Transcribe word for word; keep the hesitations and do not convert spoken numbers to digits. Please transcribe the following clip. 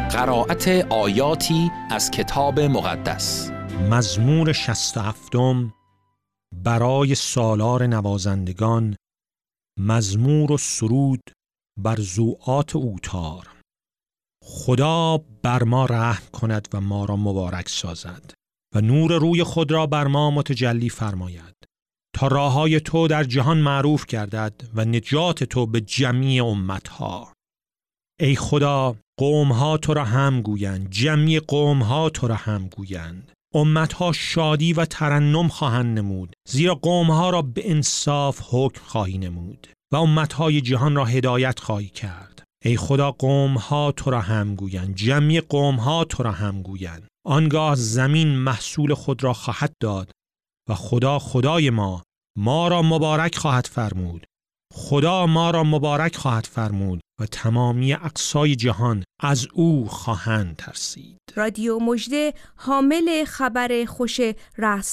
قرائت آیاتی از کتاب مقدس. مزمور شصت و هفتم برای سالار نوازندگان، مزمور و سرود بر ضوعات اوتار. خدا بر ما رحم کند و ما را مبارک سازد و نور روی خود را بر ما متجلی فرماید، تا راههای تو در جهان معروف گردد و نجات تو به جمیع امتها. ای خدا، قومها تو را هم گویند، جمیع قومها تو را هم گویند. امتها شادی و ترنم خواهند نمود، زیرا قومها را به انصاف حکم خواهی نمود و امتهای جهان را هدایت خواهی کرد. ای خدا، قومها تو را هم گویند، جمیع قومها تو را هم گویند. آنگاه زمین محصول خود را خواهد داد و خدا خدای ما ما را مبارک خواهد فرمود. خدا ما را مبارک خواهد فرمود و تمامی اقصای جهان از او خواهند ترسید. رادیو مژده حامل خبر خوش رستگاری